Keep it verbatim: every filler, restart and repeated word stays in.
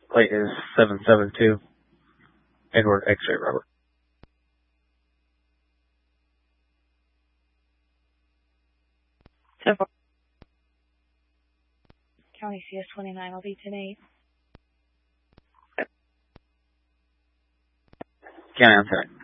Plate is seven seven two. Edward X-ray Robert. So County C S twenty-nine will be ten eight. County, I'm sorry.